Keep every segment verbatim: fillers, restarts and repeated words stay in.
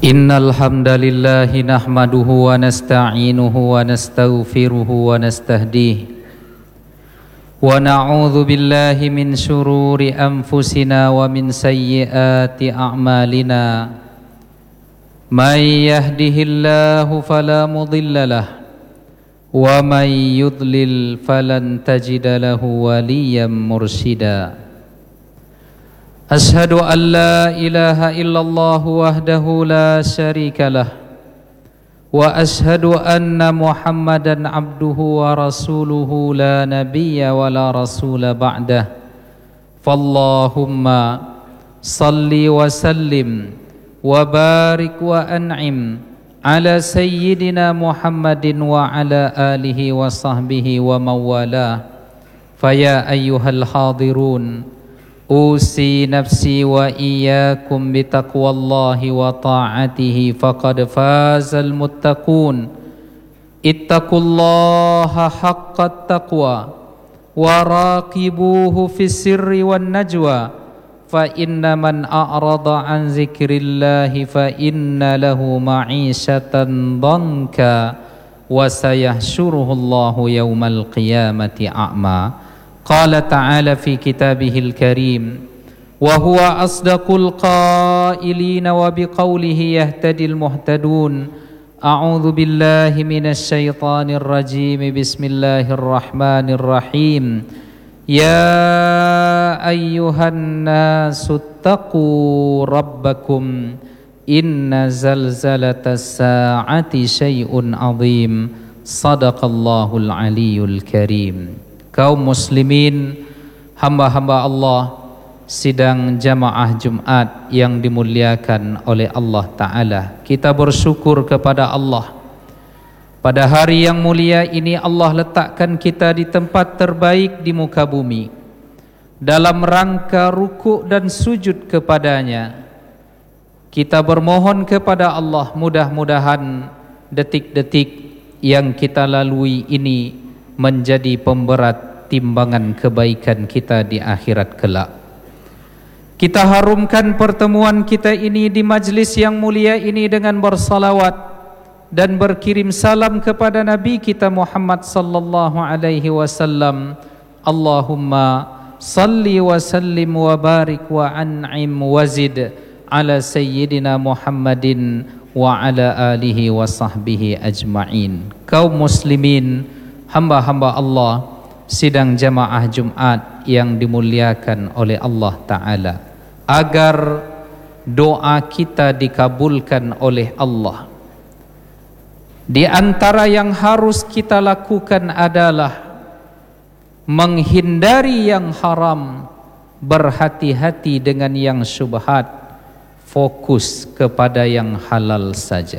Innal hamdalillah nahmaduhu wa nasta'inuhu wa nastaghfiruhu wa nastahdihi wa na'udzu billahi min shururi anfusina wa min sayyiati a'malina. May yahdihillahu fala mudilla lahu wa may yudlil falan tajida lahu waliyyan mursyida. Ashhadu an la ilaha illallah wahdahu la syarika lah wa ashhadu anna Muhammadan abduhu wa rasuluhu la nabiyya wa la rasula ba'dah. Fallahumma salli wa sallim wa barik wa an'im ala sayyidina Muhammadin wa ala alihi wa sahbihi wa mawalah. Faya ayyuhal hadirun, usi nafsi wa iyyakum bitaqwallahi wa ta'atihi faqad fazal muttaqun. Ittaqullaha haqqat taqwa wa raqibuhu fis sirri wan najwa, fa inna man a'rada an zikrillahi fa inna lahu ma'isyatan dhanka wa sayahsyuruhullahu yawmal qiyamati a'ma. Qala ta'ala fi kitabihil karim wa huwa asdaqul qailina wa biqaulihi yahtadil muhtadun. A'udzu billahi minasy syaithanir rajim. Bismillahirrahmanirrahim. Ya ayyuhan nasu taqu rabbakum inna zalzalatas saa'ati syai'un 'adzim. Shadaqallahul aliyyul karim. Kaum muslimin, hamba-hamba Allah, sidang jamaah Jumat yang dimuliakan oleh Allah Ta'ala, kita bersyukur kepada Allah. Pada hari yang mulia ini Allah letakkan kita di tempat terbaik di muka bumi, dalam rangka ruku' dan sujud kepadanya. Kita bermohon kepada Allah, mudah-mudahan detik-detik yang kita lalui ini menjadi pemberat timbangan kebaikan kita di akhirat kelak. Kita harumkan pertemuan kita ini di majlis yang mulia ini dengan bersalawat dan berkirim salam kepada Nabi kita Muhammad sallallahu alaihi wasallam. Allahumma salli wa sallim wa barik wa an'im wazid ala sayyidina Muhammadin wa ala alihi wa sahbihi ajma'in. Kaum muslimin, hamba-hamba Allah, sidang jamaah Jumat yang dimuliakan oleh Allah Ta'ala, agar doa kita dikabulkan oleh Allah, di antara yang harus kita lakukan adalah menghindari yang haram, berhati-hati dengan yang syubhat, fokus kepada yang halal saja.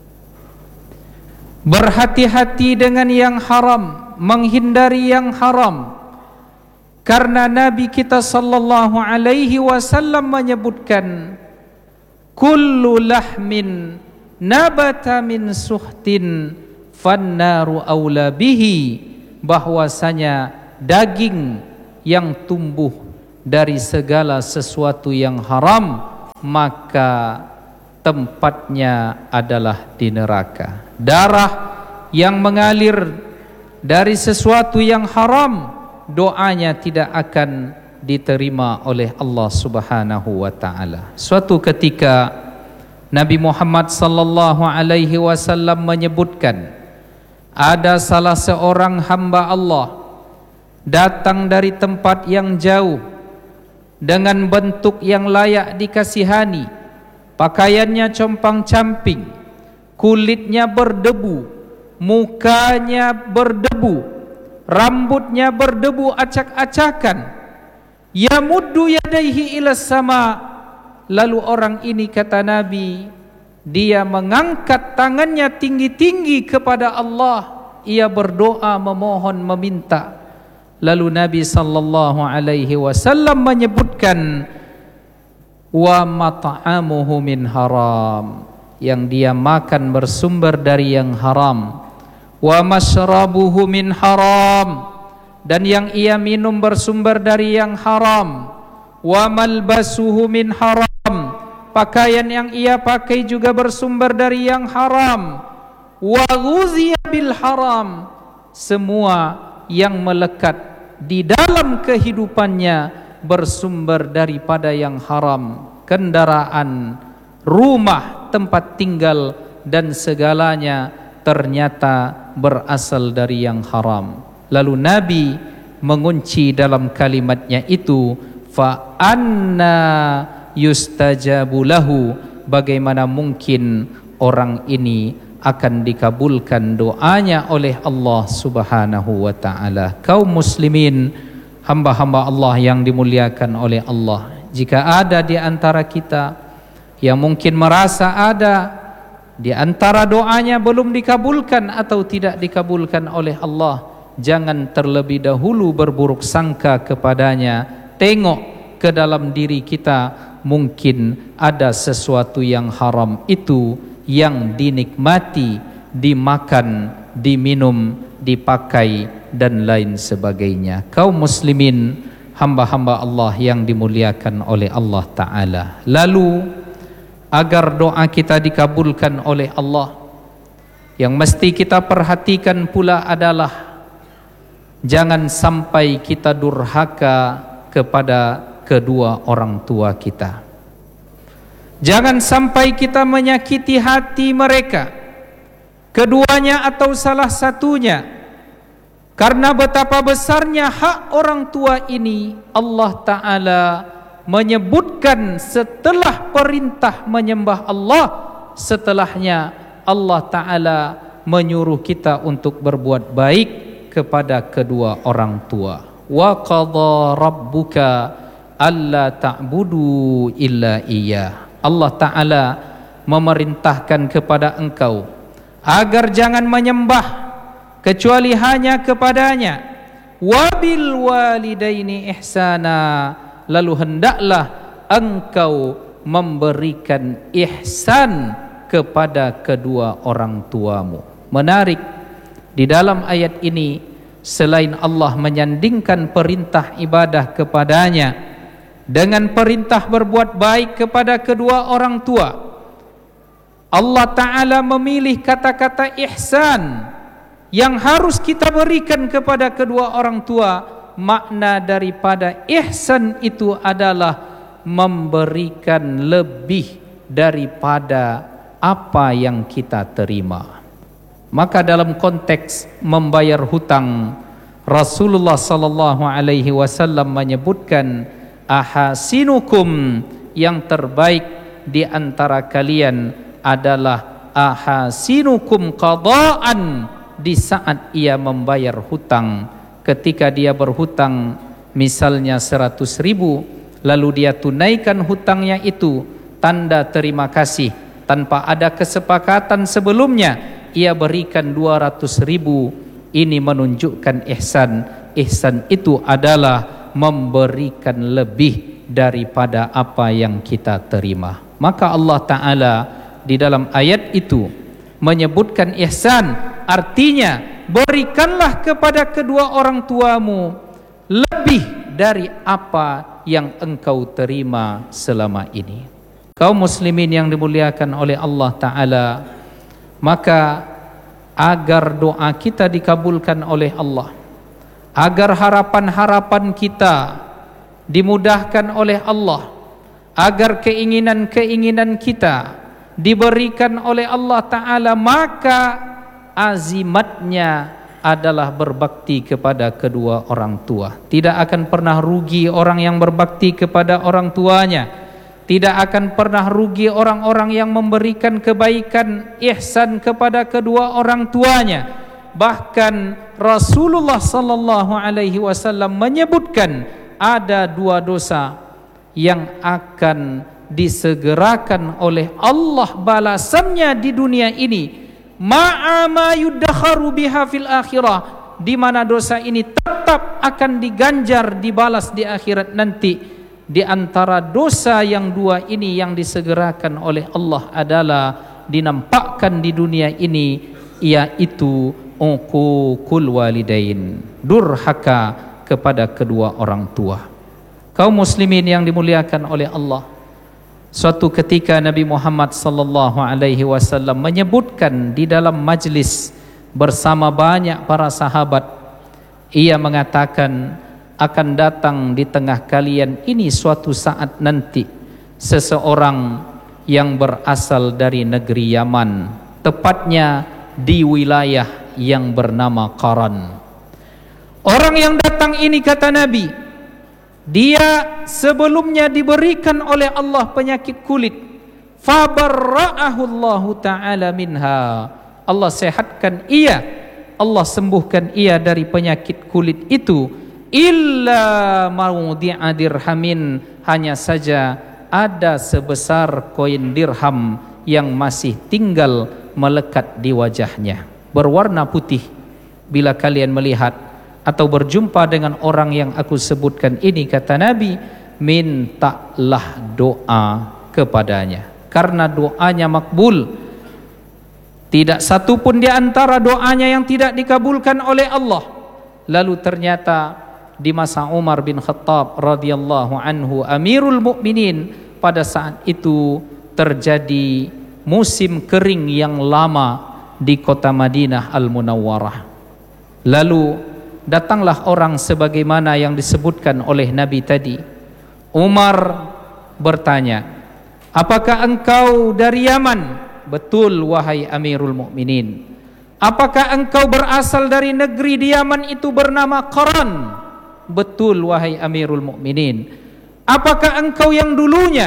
Berhati-hati dengan yang haram, menghindari yang haram, karena Nabi kita sallallahu alaihi wasallam menyebutkan kullu lahmin nabata min suhtin fannaru aula bihi, bahwasanya daging yang tumbuh dari segala sesuatu yang haram maka tempatnya adalah di neraka. Darah yang mengalir dari sesuatu yang haram, doanya tidak akan diterima oleh Allah Subhanahu wa taala. Suatu ketika Nabi Muhammad sallallahu alaihi wasallam menyebutkan, ada salah seorang hamba Allah datang dari tempat yang jauh dengan bentuk yang layak dikasihani, pakaiannya compang-camping, kulitnya berdebu, mukanya berdebu, rambutnya berdebu acak-acakan. Yamuddu yadaihi ilas sama. Lalu orang ini, kata Nabi, dia mengangkat tangannya tinggi-tinggi kepada Allah. Ia berdoa, memohon, meminta. Lalu Nabi sallallahu alaihi wasallam menyebutkan, wa mat'amuhu min haram, yang dia makan bersumber dari yang haram. Wa mashrabuhu min haram, dan yang ia minum bersumber dari yang haram. Wa malbasuhu min haram, pakaian yang ia pakai juga bersumber dari yang haram. Wa ghuziya bil haram, semua yang melekat di dalam kehidupannya bersumber daripada yang haram. Kendaraan, rumah, tempat tinggal, dan segalanya ternyata berasal dari yang haram. Lalu Nabi mengunci dalam kalimatnya itu, fa anna yustajabu lahu, bagaimana mungkin orang ini akan dikabulkan doanya oleh Allah Subhanahu wa taala. Kaum muslimin, hamba-hamba Allah yang dimuliakan oleh Allah, jika ada di antara kita yang mungkin merasa ada di antara doanya belum dikabulkan atau tidak dikabulkan oleh Allah, jangan terlebih dahulu berburuk sangka kepadanya. Tengok ke dalam diri kita, mungkin ada sesuatu yang haram itu yang dinikmati, dimakan, diminum, dipakai, dan lain sebagainya. Kaum muslimin, hamba-hamba Allah yang dimuliakan oleh Allah Ta'ala. Lalu, agar doa kita dikabulkan oleh Allah, yang mesti kita perhatikan pula adalah jangan sampai kita durhaka kepada kedua orang tua kita. Jangan sampai kita menyakiti hati mereka, keduanya atau salah satunya, karena betapa besarnya hak orang tua ini. Allah Ta'ala menyebutkan setelah perintah menyembah Allah, setelahnya Allah Ta'ala menyuruh kita untuk berbuat baik kepada kedua orang tua. Wa qadha rabbuka alla ta'budu illa iyyah. Allah Ta'ala memerintahkan kepada engkau agar jangan menyembah kecuali hanya kepadanya. Wabil walidaini ihsana, lalu hendaklah engkau memberikan ihsan kepada kedua orang tuamu. Menarik, di dalam ayat ini selain Allah menyandingkan perintah ibadah kepadanya dengan perintah berbuat baik kepada kedua orang tua, Allah Ta'ala memilih kata-kata ihsan yang harus kita berikan kepada kedua orang tua. Makna daripada ihsan itu adalah memberikan lebih daripada apa yang kita terima. Maka dalam konteks membayar hutang, Rasulullah sallallahu alaihi wasallam menyebutkan, ahasinukum, yang terbaik di antara kalian adalah ahasinukum qadaan, di saat ia membayar hutang. Ketika dia berhutang misalnya seratus ribu, lalu dia tunaikan hutangnya itu, tanda terima kasih tanpa ada kesepakatan sebelumnya, ia berikan dua ratus ribu. Ini menunjukkan ihsan. Ihsan itu adalah memberikan lebih daripada apa yang kita terima. Maka Allah Ta'ala di dalam ayat itu menyebutkan ihsan, artinya berikanlah kepada kedua orang tuamu lebih dari apa yang engkau terima selama ini. Kaum muslimin yang dimuliakan oleh Allah Ta'ala, maka agar doa kita dikabulkan oleh Allah, agar harapan-harapan kita dimudahkan oleh Allah, agar keinginan-keinginan kita diberikan oleh Allah Ta'ala, maka azimatnya adalah berbakti kepada kedua orang tua. Tidak akan pernah rugi orang yang berbakti kepada orang tuanya. Tidak akan pernah rugi orang-orang yang memberikan kebaikan ihsan kepada kedua orang tuanya. Bahkan Rasulullah sallallahu alaihi wasallam menyebutkan ada dua dosa yang akan disegerakan oleh Allah balasannya di dunia ini, ma'a ma yuddakharu biha fil akhirah, di mana dosa ini tetap akan diganjar dibalas di akhirat nanti. Di antara dosa yang dua ini yang disegerakan oleh Allah adalah dinampakkan di dunia ini, yaitu uququl walidain, durhaka kepada kedua orang tua. Kaum muslimin yang dimuliakan oleh Allah, Suatu ketika Nabi Muhammad sallallahu alaihi wasallam menyebutkan di dalam majlis bersama banyak para sahabat, ia mengatakan, akan datang di tengah kalian ini suatu saat nanti seseorang yang berasal dari negeri Yaman, tepatnya di wilayah yang bernama Qaran. Orang yang datang ini, kata Nabi, dia sebelumnya diberikan oleh Allah penyakit kulit, fabarra'ahu Allah Ta'ala minha. Allah sehatkan ia, Allah sembuhkan ia dari penyakit kulit itu, illa mawdi'a dirhamin, hanya saja ada sebesar koin dirham yang masih tinggal melekat di wajahnya, berwarna putih. Bila kalian melihat atau berjumpa dengan orang yang aku sebutkan ini, kata Nabi, mintalah doa kepadanya, karena doanya makbul. Tidak satu pun di antara doanya yang tidak dikabulkan oleh Allah. Lalu ternyata di masa Umar bin Khattab radhiyallahu anhu, Amirul Mukminin, pada saat itu terjadi musim kering yang lama di kota Madinah Al-Munawwarah. Lalu datanglah orang sebagaimana yang disebutkan oleh Nabi tadi. Umar bertanya, apakah engkau dari Yaman? Betul wahai Amirul Mukminin. Apakah engkau berasal dari negeri di Yaman itu bernama Qaran? Betul wahai Amirul Mukminin. Apakah engkau yang dulunya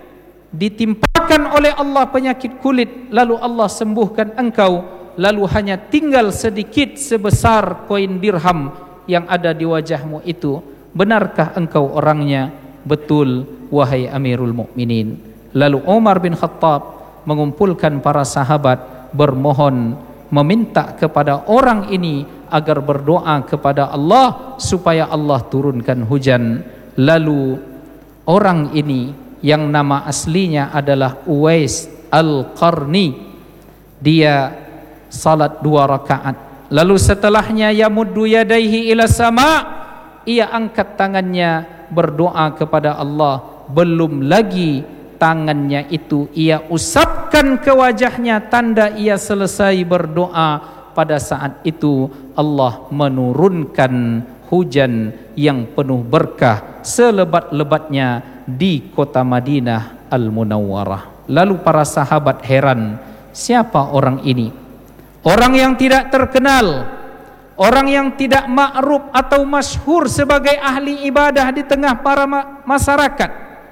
ditimpakan oleh Allah penyakit kulit, lalu Allah sembuhkan engkau, lalu hanya tinggal sedikit sebesar koin dirham yang ada di wajahmu itu? Benarkah engkau orangnya? Betul wahai Amirul Mukminin. Lalu Umar bin Khattab mengumpulkan para sahabat, bermohon, meminta kepada orang ini agar berdoa kepada Allah supaya Allah turunkan hujan. Lalu orang ini yang nama aslinya adalah Uwais Al-Qarni, dia salat dua rakaat, lalu setelahnya yamuddu yadaihi ila sama, ia angkat tangannya berdoa kepada Allah. Belum lagi tangannya itu ia usapkan ke wajahnya, tanda ia selesai berdoa. Pada saat itu Allah menurunkan hujan yang penuh berkah selebat-lebatnya di kota Madinah Al-Munawwarah. Lalu para sahabat heran, siapa orang ini? Orang yang tidak terkenal, orang yang tidak ma'ruf atau masyhur sebagai ahli ibadah di tengah para ma masyarakat,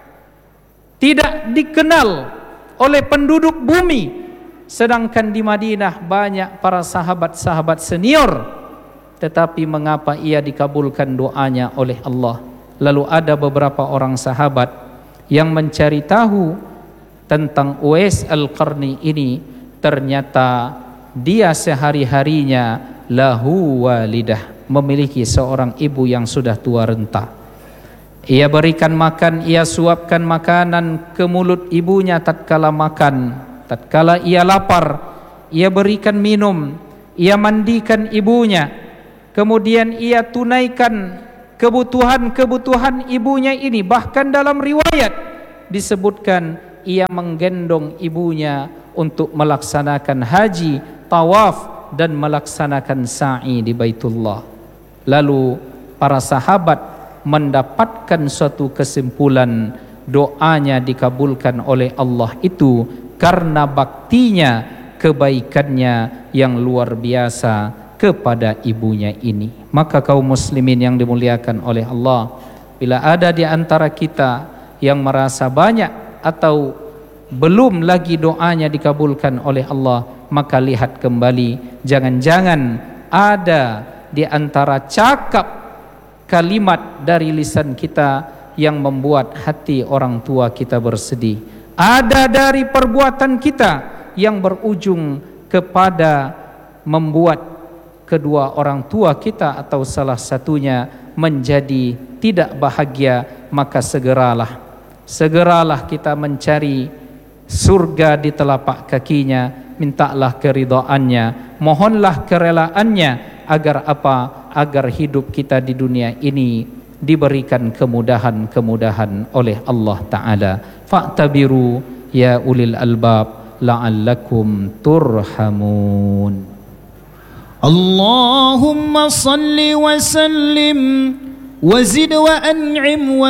tidak dikenal oleh penduduk bumi. Sedangkan di Madinah banyak para sahabat-sahabat senior, tetapi mengapa ia dikabulkan doanya oleh Allah? Lalu ada beberapa orang sahabat yang mencari tahu tentang Uwais Al-Qarni ini. Ternyata dia sehari-harinya lahu walidah, memiliki seorang ibu yang sudah tua renta. Ia berikan makan, ia suapkan makanan ke mulut ibunya tatkala makan. Tatkala ia lapar, ia berikan minum, ia mandikan ibunya. Kemudian ia tunaikan kebutuhan-kebutuhan ibunya ini. Bahkan dalam riwayat disebutkan ia menggendong ibunya untuk melaksanakan haji, tawaf, dan melaksanakan sa'i di Baitullah. Lalu para sahabat mendapatkan suatu kesimpulan, doanya dikabulkan oleh Allah itu karena baktinya, kebaikannya yang luar biasa kepada ibunya ini. Maka kaum muslimin yang dimuliakan oleh Allah, bila ada di antara kita yang merasa banyak atau belum lagi doanya dikabulkan oleh Allah, maka lihat kembali, jangan-jangan ada di antara cakap kalimat dari lisan kita yang membuat hati orang tua kita bersedih. Ada dari perbuatan kita yang berujung kepada membuat kedua orang tua kita atau salah satunya menjadi tidak bahagia. Maka segeralah, segeralah kita mencari surga di telapak kakinya, mintalah keridhaannya, mohonlah kerelaannya, agar apa? Agar hidup kita di dunia ini diberikan kemudahan-kemudahan oleh Allah Ta'ala. Fa'tabiru ya ulil albab la'allakum turhamun. Allahumma salli wa sallim wa zid wa an'im wa